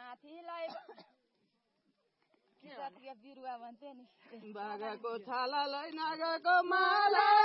माथिलाई बिरुवा भन्छ नि बाघको छालालाई नागको माला